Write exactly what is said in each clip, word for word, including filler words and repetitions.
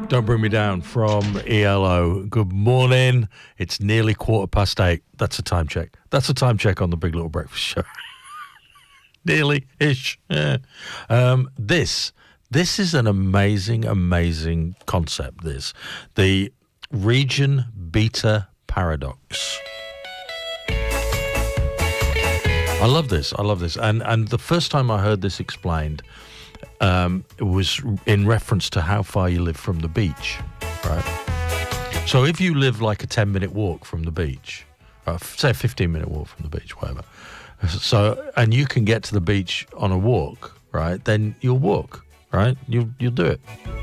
Don't Bring Me Down from E L O. Good morning. It's nearly quarter past eight. That's a time check. That's a time check on the Big Little Breakfast Show. Nearly-ish. Yeah. Um, this, this is an amazing, amazing concept, this. The region beta paradox. I love this. I love this. And, and the first time I heard this explained, Um, it was in reference to how far you live from the beach, right? So if you live like a ten-minute walk from the beach, uh, say a fifteen-minute walk from the beach, whatever, so, and you can get to the beach on a walk, right, then you'll walk, right? You'll, you'll do it.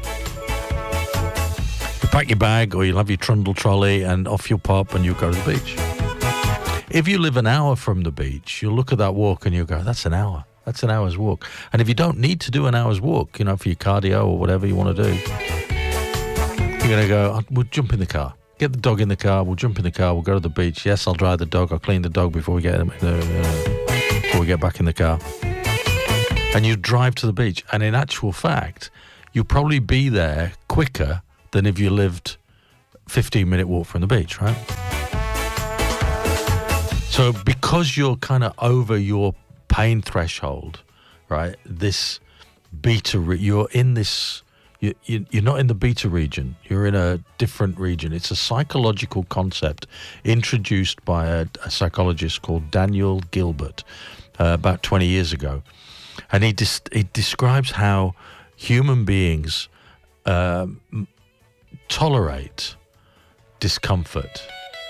You pack your bag or you'll have your trundle trolley and off you'll pop and you'll go to the beach. If you live an hour from the beach, you'll look at that walk and you'll go, that's an hour. That's an hour's walk. And if you don't need to do an hour's walk, you know, for your cardio or whatever you want to do, you're going to go, we'll jump in the car. Get the dog in the car. We'll jump in the car. We'll go to the beach. Yes, I'll drive the dog. I'll clean the dog before we get uh, before we get back in the car. And you drive to the beach. And in actual fact, you'll probably be there quicker than if you lived fifteen-minute walk from the beach, right? So because you're kind of over your pain threshold, right? This beta, re- you're in this, you, you, you're not in the beta region, you're in a different region. It's a psychological concept introduced by a, a psychologist called Daniel Gilbert uh, about twenty years ago. And he, dis- he describes how human beings um, tolerate discomfort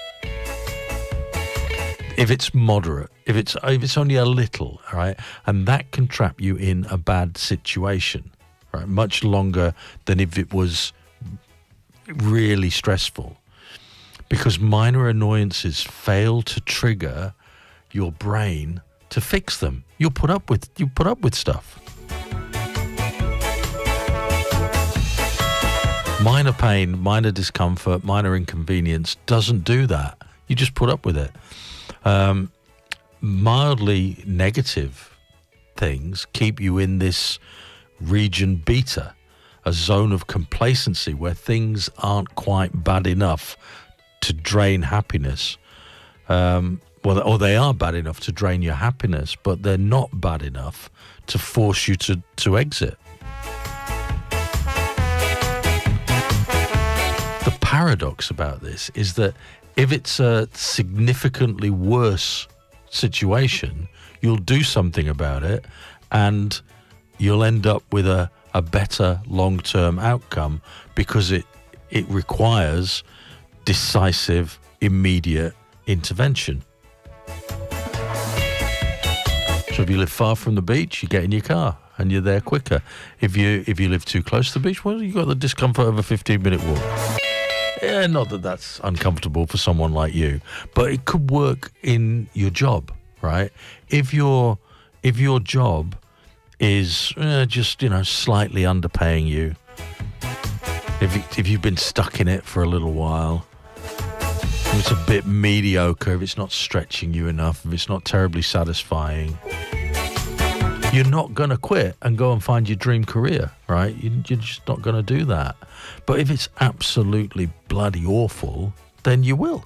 if it's moderate, if it's if it's only a little, right, and that can trap you in a bad situation, right, much longer than if it was really stressful, because minor annoyances fail to trigger your brain to fix them. You'll put up with you put up with stuff. Minor pain, minor discomfort, minor inconvenience doesn't do that. You just put up with it. Um, mildly negative things keep you in this region beta, a zone of complacency where things aren't quite bad enough to drain happiness. Um, well, or they are bad enough to drain your happiness, but they're not bad enough to force you to, to exit. The paradox about this is that if it's a significantly worse situation, you'll do something about it and you'll end up with a, a better long-term outcome because it it requires decisive, immediate intervention. So if you live far from the beach, you get in your car and you're there quicker. If you if you live too close to the beach, well, you've got the discomfort of a fifteen-minute walk. Yeah, not that that's uncomfortable for someone like you, but it could work in your job, right? If your if your job is uh, just, you know, slightly underpaying you, if you, if you've been stuck in it for a little while, if it's a bit mediocre, if it's not stretching you enough, if it's not terribly satisfying, you're not going to quit and go and find your dream career, right? You're just not going to do that. But if it's absolutely bloody awful, then you will.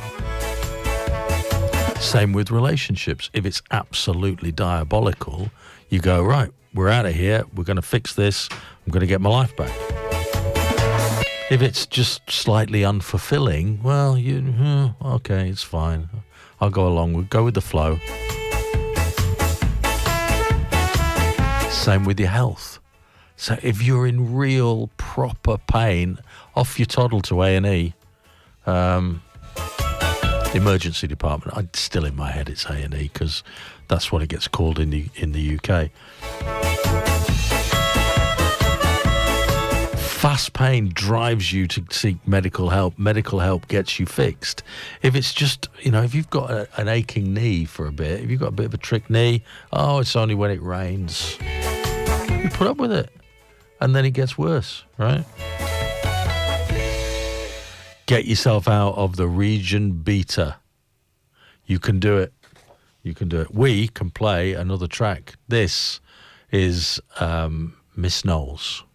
Same with relationships. If it's absolutely diabolical, you go, right, we're out of here. We're going to fix this. I'm going to get my life back. If it's just slightly unfulfilling, well, you, hmm, okay, it's fine. I'll go along. We'll go with the flow. Same with your health. So if you're in real proper pain, off you toddle to A and E, um, emergency department. I still in my head it's A and E because that's what it gets called in the in the U K. Fast pain drives you to seek medical help. Medical help gets you fixed. If it's just, you know, if you've got a, an aching knee for a bit, if you've got a bit of a trick knee, oh, it's only when it rains. You put up with it. And then it gets worse, right? Get yourself out of the region beta. You can do it. You can do it. We can play another track. This is um, Miss Knowles.